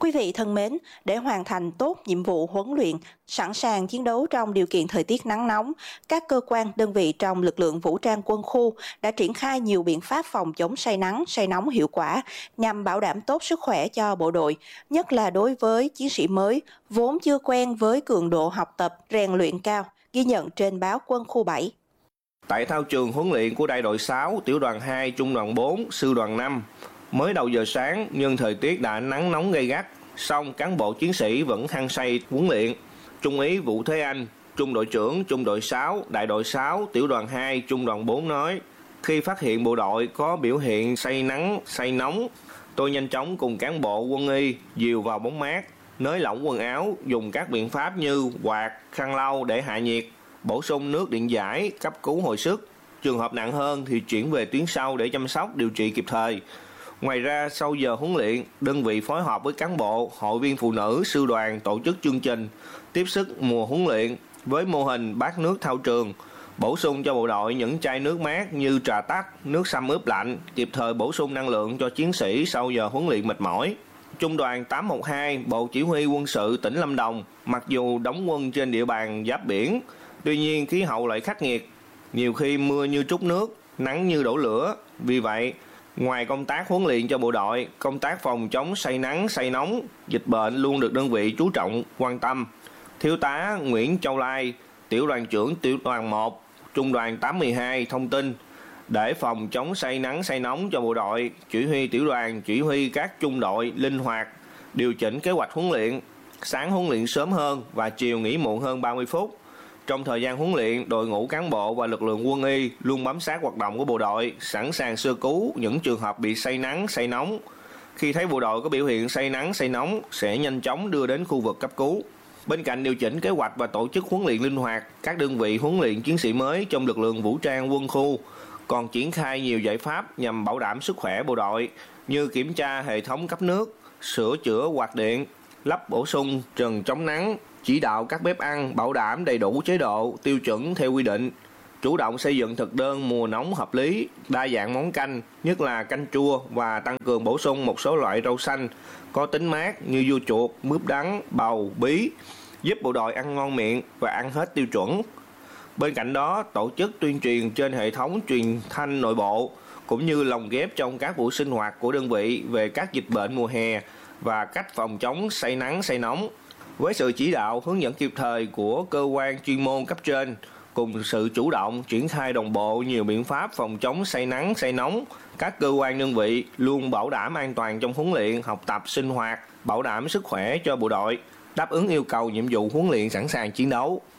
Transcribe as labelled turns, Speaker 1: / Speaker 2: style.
Speaker 1: Quý vị thân mến, để hoàn thành tốt nhiệm vụ huấn luyện, sẵn sàng chiến đấu trong điều kiện thời tiết nắng nóng, các cơ quan, đơn vị trong lực lượng vũ trang quân khu đã triển khai nhiều biện pháp phòng chống say nắng, say nóng hiệu quả nhằm bảo đảm tốt sức khỏe cho bộ đội, nhất là đối với chiến sĩ mới, vốn chưa quen với cường độ học tập, rèn luyện cao, ghi nhận trên báo Quân khu 7.
Speaker 2: Tại thao trường huấn luyện của đại đội 6, tiểu đoàn 2, trung đoàn 4, sư đoàn 5, mới đầu giờ sáng nhưng thời tiết đã nắng nóng gay gắt, song cán bộ chiến sĩ vẫn hăng say huấn luyện. Trung úy Vũ Thế Anh, trung đội trưởng trung đội 6, đại đội 6, tiểu đoàn 2, trung đoàn 4 nói: khi phát hiện bộ đội có biểu hiện say nắng, say nóng, tôi nhanh chóng cùng cán bộ quân y dìu vào bóng mát, nới lỏng quần áo, dùng các biện pháp như quạt, khăn lau để hạ nhiệt, bổ sung nước điện giải, cấp cứu hồi sức. Trường hợp nặng hơn thì chuyển về tuyến sau để chăm sóc điều trị kịp thời. Ngoài ra, sau giờ huấn luyện, đơn vị phối hợp với cán bộ, hội viên phụ nữ, sư đoàn tổ chức chương trình tiếp sức mùa huấn luyện với mô hình bát nước thao trường, bổ sung cho bộ đội những chai nước mát như trà tắc, nước sâm ướp lạnh, kịp thời bổ sung năng lượng cho chiến sĩ sau giờ huấn luyện mệt mỏi. Trung đoàn 812, Bộ Chỉ huy Quân sự tỉnh Lâm Đồng, mặc dù đóng quân trên địa bàn giáp biển, tuy nhiên khí hậu lại khắc nghiệt, nhiều khi mưa như trút nước, nắng như đổ lửa. Vì vậy, ngoài công tác huấn luyện cho bộ đội, công tác phòng chống say nắng, say nóng, dịch bệnh luôn được đơn vị chú trọng, quan tâm. Thiếu tá Nguyễn Châu Lai, tiểu đoàn trưởng tiểu đoàn 1, trung đoàn 812 thông tin, để phòng chống say nắng, say nóng cho bộ đội, chỉ huy tiểu đoàn, chỉ huy các trung đội linh hoạt, điều chỉnh kế hoạch huấn luyện, sáng huấn luyện sớm hơn và chiều nghỉ muộn hơn 30 phút. Trong thời gian huấn luyện, đội ngũ cán bộ và lực lượng quân y luôn bám sát hoạt động của bộ đội, sẵn sàng sơ cứu những trường hợp bị say nắng, say nóng. Khi thấy bộ đội có biểu hiện say nắng, say nóng, sẽ nhanh chóng đưa đến khu vực cấp cứu. Bên cạnh điều chỉnh kế hoạch và tổ chức huấn luyện linh hoạt, các đơn vị huấn luyện chiến sĩ mới trong lực lượng vũ trang quân khu còn triển khai nhiều giải pháp nhằm bảo đảm sức khỏe bộ đội, như kiểm tra hệ thống cấp nước, sửa chữa quạt điện, lắp bổ sung trần chống nắng, chỉ đạo các bếp ăn bảo đảm đầy đủ chế độ, tiêu chuẩn theo quy định, chủ động xây dựng thực đơn mùa nóng hợp lý, đa dạng món canh, nhất là canh chua, và tăng cường bổ sung một số loại rau xanh có tính mát như dưa chuột, mướp đắng, bầu, bí, giúp bộ đội ăn ngon miệng và ăn hết tiêu chuẩn. Bên cạnh đó, tổ chức tuyên truyền trên hệ thống truyền thanh nội bộ, cũng như lồng ghép trong các buổi sinh hoạt của đơn vị về các dịch bệnh mùa hè và cách phòng chống say nắng, say nóng. Với sự chỉ đạo, hướng dẫn kịp thời của cơ quan chuyên môn cấp trên, cùng sự chủ động triển khai đồng bộ nhiều biện pháp phòng chống say nắng, say nóng, các cơ quan đơn vị luôn bảo đảm an toàn trong huấn luyện, học tập, sinh hoạt, bảo đảm sức khỏe cho bộ đội, đáp ứng yêu cầu nhiệm vụ huấn luyện sẵn sàng chiến đấu.